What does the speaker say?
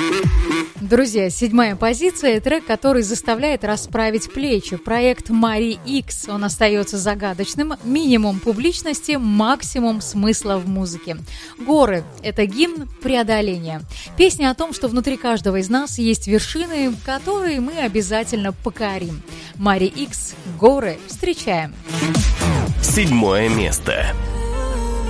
Друзья, 7-я позиция – трек, который заставляет расправить плечи. Проект Мари Икс. Он остается загадочным. Минимум публичности, максимум смысла в музыке. «Горы» – это гимн преодоления. Песня о том, что внутри каждого из нас есть вершины, которые мы обязательно покорим. Мари Икс, «Горы». Встречаем. 7-е место.